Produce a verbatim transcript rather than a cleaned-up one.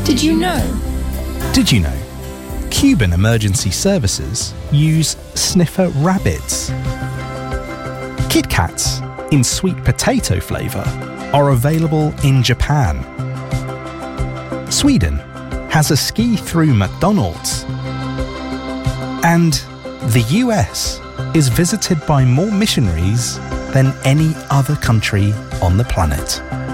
Did you know? Did you know? Cuban emergency services use sniffer rabbits. Kit Kats in sweet potato flavour are available in Japan. Sweden has a ski-through McDonald's. And the U S is visited by more missionaries than any other country on the planet.